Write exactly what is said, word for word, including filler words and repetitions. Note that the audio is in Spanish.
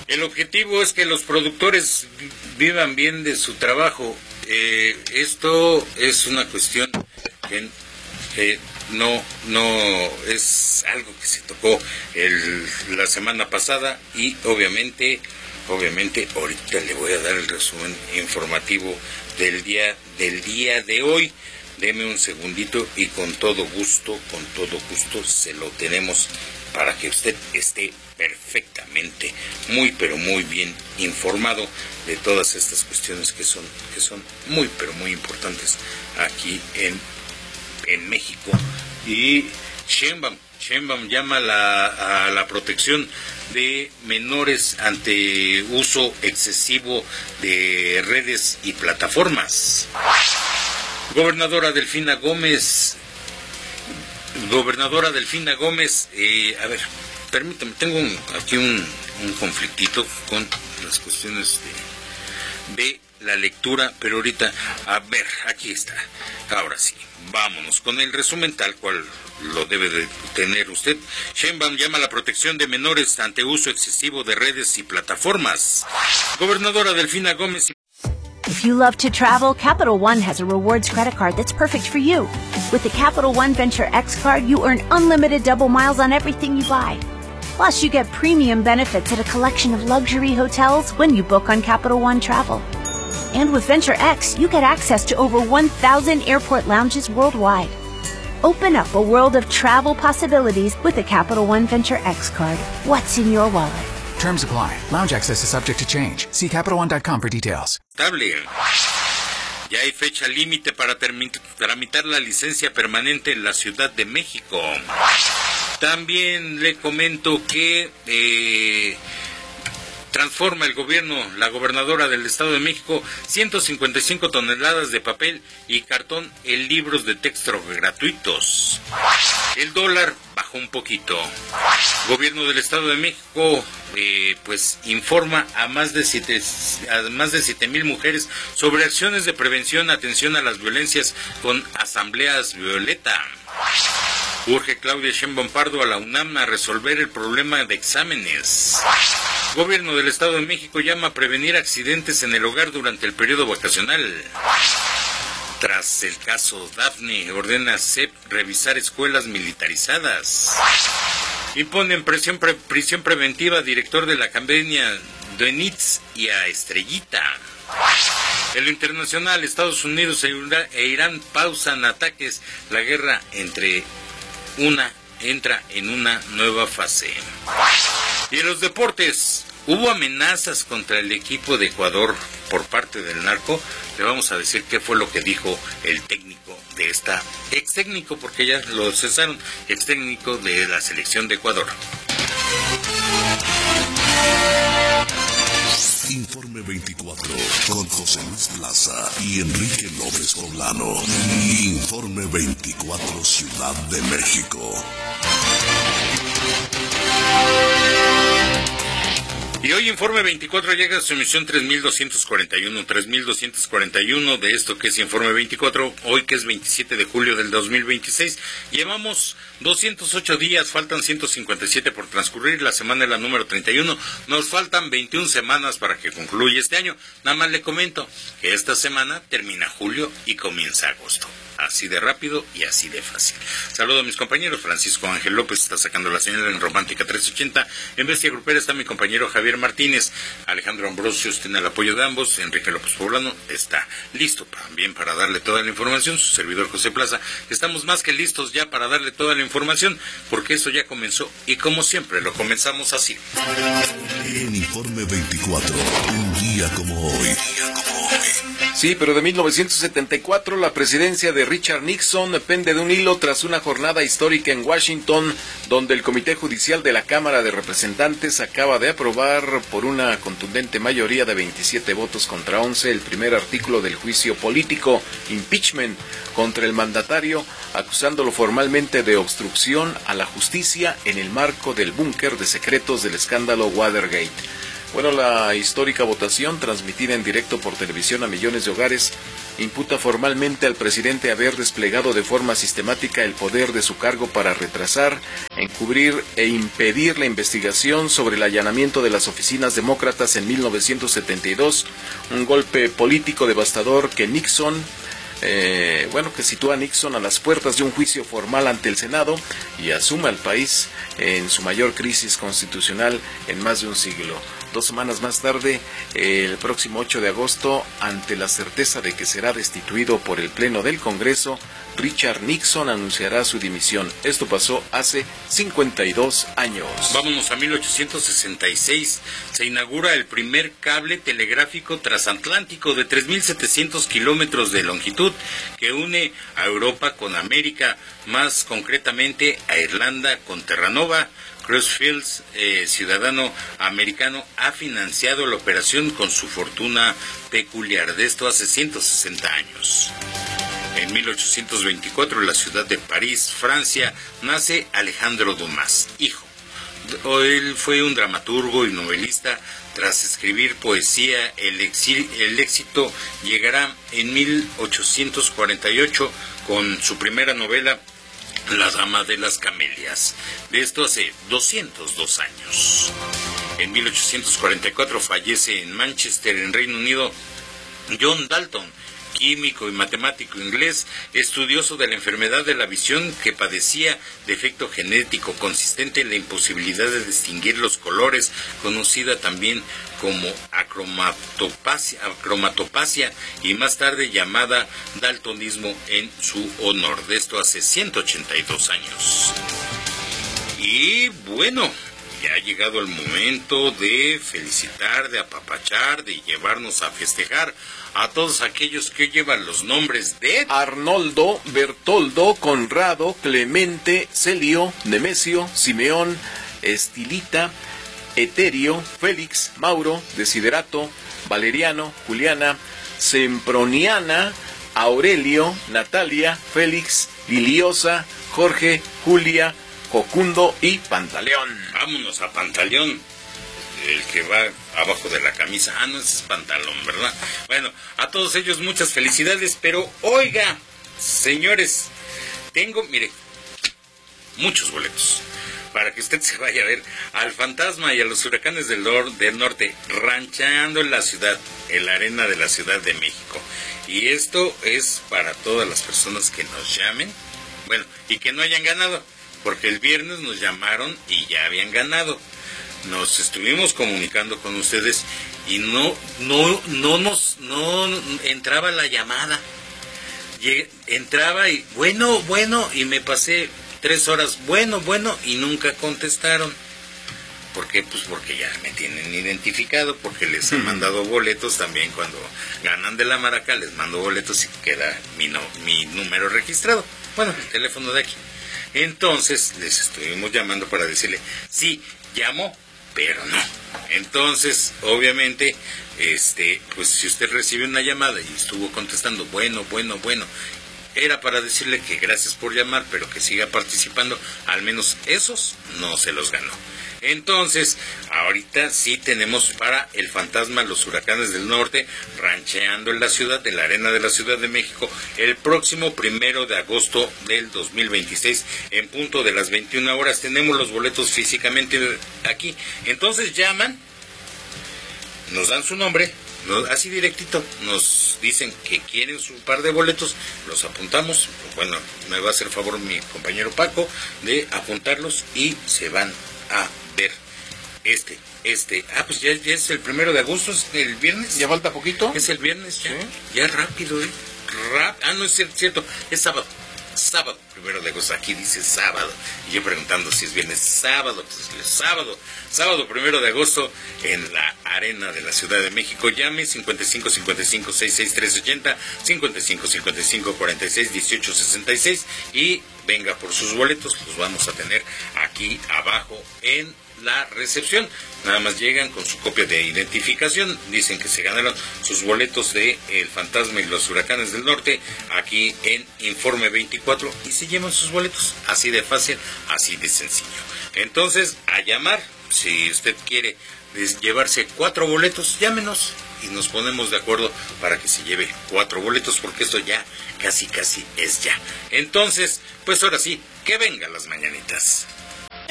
El objetivo es que los productores vivan bien de su trabajo. Eh, esto es una cuestión que, que no no es algo que se tocó el, la semana pasada y obviamente obviamente ahorita le voy a dar el resumen informativo del día del día de hoy. Deme un segundito y con todo gusto, con todo gusto se lo tenemos para que usted esté perfectamente, muy pero muy bien informado de todas estas cuestiones que son que son muy pero muy importantes aquí en en México. Y Sheinbaum, Sheinbaum llama a la, a la protección de menores ante uso excesivo de redes y plataformas. Gobernadora Delfina Gómez, gobernadora Delfina Gómez, eh, a ver, permítame, tengo un, aquí un, un conflictito con las cuestiones de, de la lectura, pero ahorita, a ver, aquí está. Ahora sí, vámonos con el resumen tal cual lo debe de tener usted. Sheinbaum llama a la protección de menores ante uso excesivo de redes y plataformas. Gobernadora Delfina Gómez. If you love to travel, Capital One has a rewards credit card that's perfect for you. With the Capital One Venture X card, you earn unlimited double miles on everything you buy. Plus, you get premium benefits at a collection of luxury hotels when you book on Capital One Travel. And with Venture X, you get access to over one thousand airport lounges worldwide. Open up a world of travel possibilities with the Capital One Venture X card. What's in your wallet? Terms apply. Lounge access is subject to change. See Capital One dot com for details. Ya hay fecha límite para tramitar la licencia permanente en la Ciudad de México. También le comento que eh, transforma el gobierno, la gobernadora del Estado de México, ciento cincuenta y cinco toneladas de papel y cartón en libros de texto gratuitos. El dólar bajó un poquito. Gobierno del Estado de México eh, pues informa a más de siete a más de siete mil mujeres sobre acciones de prevención, atención a las violencias con asambleas violeta. Urge Claudia Sheinbaum Pardo a la UNAM a resolver el problema de exámenes. Gobierno del Estado de México llama a prevenir accidentes en el hogar durante el periodo vacacional. Tras el caso Dafne, ordena a C E P revisar escuelas militarizadas. Imponen presión pre, prisión preventiva a director de la Academia de N I T S y a Estrellita. En lo internacional, Estados Unidos e Irán pausan ataques. La guerra entre una entra en una nueva fase. Y en los deportes, hubo amenazas contra el equipo de Ecuador por parte del narco. Le vamos a decir qué fue lo que dijo el técnico de esta, ex técnico, porque ya lo cesaron, ex técnico de la selección de Ecuador. Informe veinticuatro con José Luis Plaza y Enrique López Poblano. Informe veinticuatro Ciudad de México. Y hoy Informe veinticuatro llega a su emisión tres mil doscientos cuarenta y uno, tres mil doscientos cuarenta y uno de esto que es Informe veinticuatro, hoy que es veintisiete de julio del dos mil veintiséis. Llevamos doscientos ocho días, faltan ciento cincuenta y siete por transcurrir, la semana es la número treinta y uno, nos faltan veintiuna semanas para que concluya este año. Nada más le comento que esta semana termina julio y comienza agosto. Así de rápido y así de fácil. Saludo a mis compañeros. Francisco Ángel López está sacando la señal en Romántica trescientos ochenta. En Bestia Grupera está mi compañero Javier Martínez. Alejandro Ambrosios tiene el apoyo de ambos. Enrique López Poblano está listo también para darle toda la información. Su servidor José Plaza. Estamos más que listos ya para darle toda la información, porque eso ya comenzó y como siempre lo comenzamos así. En Informe veinticuatro, un día como hoy. Sí, pero de mil novecientos setenta y cuatro la presidencia de Richard Nixon pende de un hilo tras una jornada histórica en Washington, donde el Comité Judicial de la Cámara de Representantes acaba de aprobar por una contundente mayoría de veintisiete votos contra once el primer artículo del juicio político, impeachment, contra el mandatario, acusándolo formalmente de obstrucción a la justicia en el marco del búnker de secretos del escándalo Watergate. Bueno, la histórica votación, transmitida en directo por televisión a millones de hogares, imputa formalmente al presidente haber desplegado de forma sistemática el poder de su cargo para retrasar, encubrir e impedir la investigación sobre el allanamiento de las oficinas demócratas en mil novecientos setenta y dos, un golpe político devastador que Nixon, eh, bueno, que sitúa a Nixon a las puertas de un juicio formal ante el Senado y asume al país en su mayor crisis constitucional en más de un siglo. Dos semanas más tarde, el próximo ocho de agosto, ante la certeza de que será destituido por el Pleno del Congreso, Richard Nixon anunciará su dimisión. Esto pasó hace cincuenta y dos años. Vámonos a mil ochocientos sesenta y seis. Se inaugura el primer cable telegráfico transatlántico de tres mil setecientos kilómetros de longitud que une a Europa con América, más concretamente a Irlanda con Terranova. Crossfields, eh, ciudadano americano, ha financiado la operación con su fortuna peculiar. De esto hace ciento sesenta años. En mil ochocientos veinticuatro, en la ciudad de París, Francia, nace Alejandro Dumas, hijo. Él fue un dramaturgo y novelista. Tras escribir poesía, el, exil, el éxito llegará en mil ochocientos cuarenta y ocho con su primera novela, La Dama de las Camelias. De esto hace doscientos dos años. En mil ochocientos cuarenta y cuatro fallece en Manchester, en Reino Unido, John Dalton, químico y matemático inglés, estudioso de la enfermedad de la visión que padecía defecto genético consistente en la imposibilidad de distinguir los colores, conocida también como acromatopasia, acromatopasia y más tarde llamada daltonismo en su honor. De esto hace ciento ochenta y dos años. Y bueno, ya ha llegado el momento de felicitar, de apapachar, de llevarnos a festejar a todos aquellos que llevan los nombres de Arnoldo, Bertoldo, Conrado, Clemente, Celio, Nemesio, Simeón, Estilita, Eterio, Félix, Mauro, Desiderato, Valeriano, Juliana, Semproniana, Aurelio, Natalia, Félix, Liliosa, Jorge, Julia, Jocundo y Pantaleón. Vámonos a Pantaleón, el que va abajo de la camisa. Ah, no, ese es pantalón, ¿verdad? Bueno, a todos ellos muchas felicidades, pero oiga, señores, tengo, mire, muchos boletos para que usted se vaya a ver al Fantasma y a los Huracanes del, nor- del Norte, ranchando en la ciudad, en la arena de la Ciudad de México. Y esto es para todas las personas que nos llamen, bueno, y que no hayan ganado, porque el viernes nos llamaron y ya habían ganado. Nos estuvimos comunicando con ustedes y no no no nos no entraba la llamada. Lleg- entraba y bueno, bueno, y me pasé tres horas, bueno, bueno, y nunca contestaron. ¿Por qué? Pues porque ya me tienen identificado, porque les he mandado boletos también. Cuando ganan de la maraca les mando boletos y queda mi, no, mi número registrado. Bueno, el teléfono de aquí. Entonces les estuvimos llamando para decirle, sí, llamó, pero no. Entonces, obviamente, este, pues si usted recibe una llamada y estuvo contestando, bueno, bueno, bueno, era para decirle que gracias por llamar, pero que siga participando, al menos esos no se los ganó. Entonces, ahorita sí tenemos para el Fantasma, los Huracanes del Norte, rancheando en la ciudad, de la arena de la Ciudad de México, el próximo primero de agosto del dos mil veintiséis, en punto de las veintiuna horas. Tenemos los boletos físicamente aquí. Entonces llaman, nos dan su nombre, nos, así directito, nos dicen que quieren su par de boletos, los apuntamos. Bueno, me va a hacer favor mi compañero Paco de apuntarlos y se van a ver este, este, ah, pues ya, ya es el primero de agosto, es el viernes. ¿Ya falta poquito? Es el viernes, ya, ¿Sí? ya rápido, ¿eh? Rap, ah, no es cierto, cierto, es sábado, sábado, primero de agosto, aquí dice sábado, y yo preguntando si es viernes, sábado, pues es sábado, sábado primero de agosto, en la arena de la Ciudad de México. Llame cincuenta y cinco cincuenta y cinco sesenta y seis trescientos ochenta, cincuenta y cinco cincuenta y cinco cuarenta y seis dieciocho sesenta y seis, y venga por sus boletos, los vamos a tener aquí abajo en la recepción. Nada más llegan con su copia de identificación, dicen que se ganaron sus boletos de El Fantasma y los Huracanes del Norte aquí en Informe veinticuatro y se llevan sus boletos, así de fácil, así de sencillo. Entonces, a llamar si usted quiere llevarse cuatro boletos, llámenos y nos ponemos de acuerdo para que se lleve cuatro boletos, porque esto ya casi casi es ya. Entonces, pues ahora sí, que vengan las mañanitas.